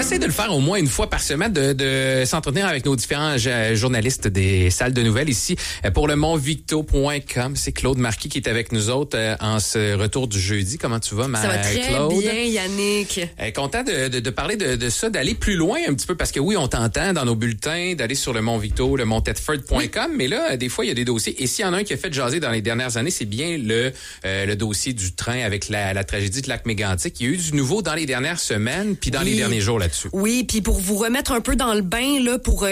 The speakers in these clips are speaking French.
essaie de le faire au moins une fois par semaine, de s'entretenir avec nos différents journalistes des salles de nouvelles ici pour le montvicto.com. C'est Claude Marquis qui est avec nous autres en ce retour du jeudi. Comment tu vas, Ça va très Claude? bien, Yannick. Content de parler de ça, d'aller plus loin un petit peu, parce que oui, on t'entend dans nos bulletins, d'aller sur le Mont Victo, le monttedford.com, mais là, des fois, il y a des dossiers. Et s'il y en a un qui a fait jaser dans les dernières années, c'est bien le dossier du train avec la tragédie de Lac-Mégantic. Il y a eu du nouveau dans les dernières semaines, puis dans les derniers jours là-dessus. Oui, puis pour vous remettre un peu dans le bain, là, pour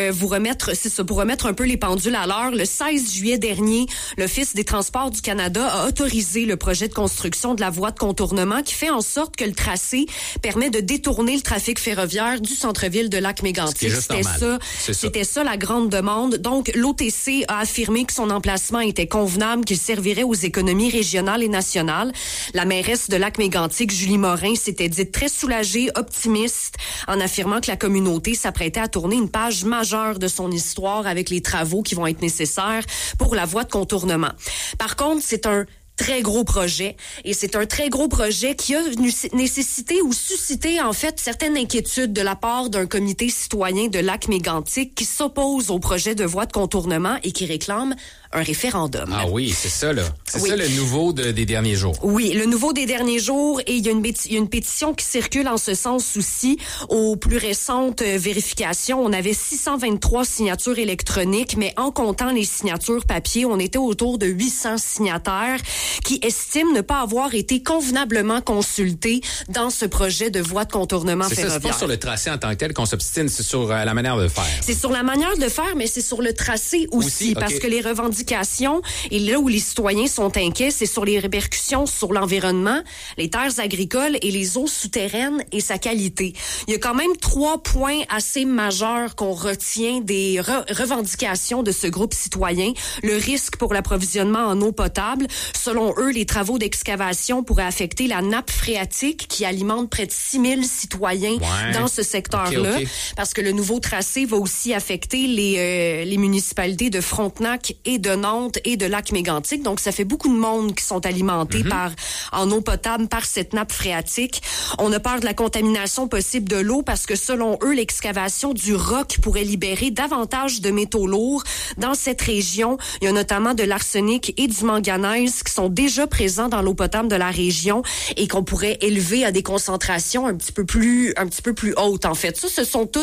remettre un peu les pendules à l'heure, le 16 juillet dernier, l'Office des transports du Canada a autorisé le projet de construction de la voie de contournement qui fait en sorte que le tracé permet de détourner le trafic ferroviaire du centre-ville de Lac-Mégantic. C'était ça la grande demande. Donc, l'OTC a affirmé que son emplacement était convenable, qu'il servirait aux économies régionales et nationales. La mairesse de Lac-Mégantic, Julie Morin, s'était dite très soulagée, optimiste, en affirmant que la communauté s'apprêtait à tourner une page majeure de son histoire avec les travaux qui vont être nécessaires pour la voie de contournement. Par contre, c'est un très gros projet, et c'est un très gros projet qui a nécessité ou suscité en fait certaines inquiétudes de la part d'un comité citoyen de Lac-Mégantic qui s'oppose au projet de voie de contournement et qui réclame un référendum. Ah oui, c'est ça là. C'est oui. Ça le nouveau des derniers jours. Oui, le nouveau des derniers jours, et il y a une pétition qui circule en ce sens aussi. Aux plus récentes vérifications, on avait 623 signatures électroniques, mais en comptant les signatures papier, on était autour de 800 signataires qui estiment ne pas avoir été convenablement consultés dans ce projet de voie de contournement ferroviaire. C'est pas sur le tracé en tant que tel qu'on s'obstine, c'est sur la manière de faire. C'est sur la manière de faire, mais c'est sur le tracé aussi okay. Parce que les revendications, et là où les citoyens sont inquiets, c'est sur les répercussions sur l'environnement, les terres agricoles et les eaux souterraines et sa qualité. Il y a quand même 3 points assez majeurs qu'on retient des revendications de ce groupe citoyen. Le risque pour l'approvisionnement en eau potable. Selon eux, les travaux d'excavation pourraient affecter la nappe phréatique qui alimente près de 6000 citoyens dans ce secteur-là. Okay. Parce que le nouveau tracé va aussi affecter les municipalités de Frontenac et de Nantes et de Lac-Mégantic. Donc, ça fait beaucoup de monde qui sont alimentés en eau potable par cette nappe phréatique. On a peur de la contamination possible de l'eau parce que, selon eux, l'excavation du roc pourrait libérer davantage de métaux lourds dans cette région. Il y a notamment de l'arsenic et du manganèse qui sont déjà présents dans l'eau potable de la région et qu'on pourrait élever à des concentrations un petit peu plus hautes, en fait. Ça,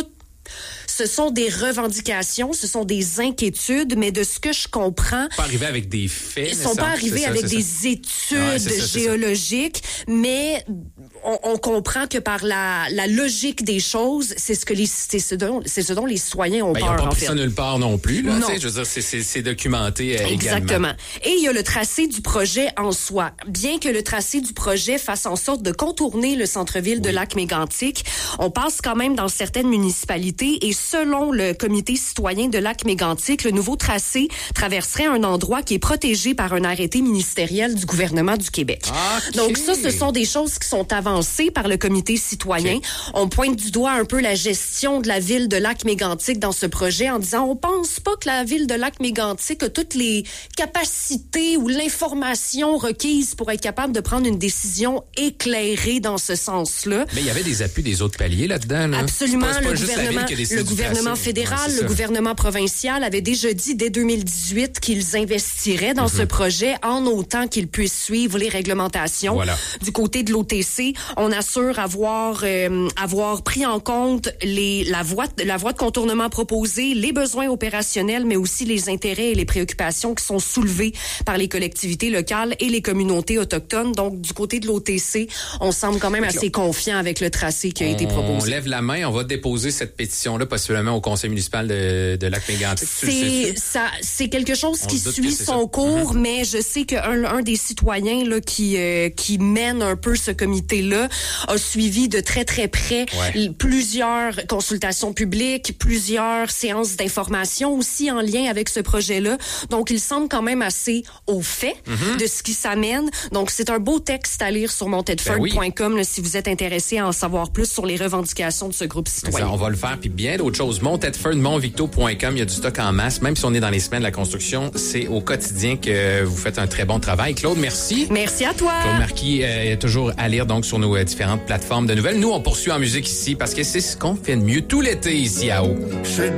ce sont des revendications, ce sont des inquiétudes, mais de ce que je comprends... Pas arriver avec des faits. Ils sont pas arrivés avec des études géologiques, mais on comprend que par la logique des choses, c'est ce dont les citoyens ont peur. Ils n'ont pas en pris fait. Ça nulle part non plus. Là, non. Je veux dire, c'est documenté Exactement. également. Et il y a le tracé du projet en soi. Bien que le tracé du projet fasse en sorte de contourner le centre-ville de Lac-Mégantic, on passe quand même dans certaines municipalités, et selon le comité citoyen de Lac-Mégantic, le nouveau tracé traverserait un endroit qui est protégé par un arrêté ministériel du gouvernement du Québec. Okay. Donc ça, ce sont des choses qui sont avancées par le comité citoyen. Okay. On pointe du doigt un peu la gestion de la ville de Lac-Mégantic dans ce projet en disant, on pense pas que la ville de Lac-Mégantic a toutes les capacités ou l'information requise pour être capable de prendre une décision éclairée dans ce sens-là. Mais il y avait des appuis des autres paliers là-dedans. Là. Absolument. C'est pas le gouvernement fédéral, le gouvernement provincial avait déjà dit dès 2018 qu'ils investiraient dans ce projet en autant qu'ils puissent suivre les réglementations. Voilà. Du côté de l'OTC, on assure avoir pris en compte la voie de contournement proposée, les besoins opérationnels, mais aussi les intérêts et les préoccupations qui sont soulevées par les collectivités locales et les communautés autochtones. Donc, du côté de l'OTC, on semble quand même assez confiant avec le tracé qui a été proposé. On lève la main, on va déposer cette pétition-là possiblement au conseil municipal de Lac-Mégantic. C'est quelque chose qui suit son cours, mais je sais qu'un des citoyens là, qui mène un peu ce comité-là a suivi de très très près plusieurs consultations publiques, plusieurs séances d'information aussi en lien avec ce projet-là. Donc, il semble quand même assez au fait de ce qui s'amène. Donc, c'est un beau texte à lire sur monttedford.com si vous êtes intéressé à en savoir plus sur les revendications de ce groupe citoyen. On va le faire, puis bien d'autres d'autres choses. Mont-Tedford, montvicto.com, il y a du stock en masse. Même si on est dans les semaines de la construction, c'est au quotidien que vous faites un très bon travail. Claude, merci. Merci à toi. Claude Marquis est toujours à lire donc sur nos différentes plateformes de nouvelles. Nous, on poursuit en musique ici parce que c'est ce qu'on fait de mieux tout l'été ici à Haut.